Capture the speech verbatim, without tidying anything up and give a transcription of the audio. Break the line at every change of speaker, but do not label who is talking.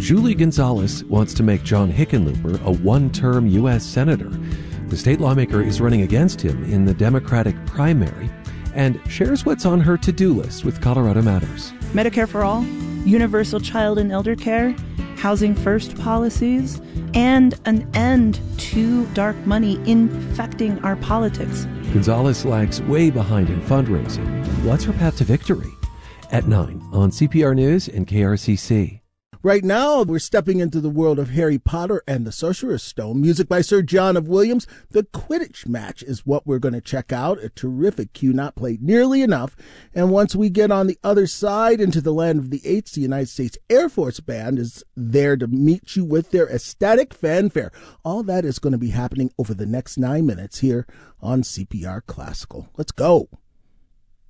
Julie Gonzalez wants to make John Hickenlooper a one-term U S senator. The state lawmaker is running against him in the Democratic primary and shares what's on her to-do list with Colorado Matters.
Medicare for all, universal child and elder care, housing first policies, and an end to dark money infecting our politics.
Gonzalez lags way behind in fundraising. What's her path to victory? At nine on C P R News and K R C C.
Right now, we're stepping into the world of Harry Potter and the Sorcerer's Stone. Music by Sir John of Williams. The Quidditch match is what we're going to check out. A terrific cue, not played nearly enough. And once we get on the other side into the land of the eights, the United States Air Force Band is there to meet you with their ecstatic fanfare. All that is going to be happening over the next nine minutes here on C P R Classical. Let's go.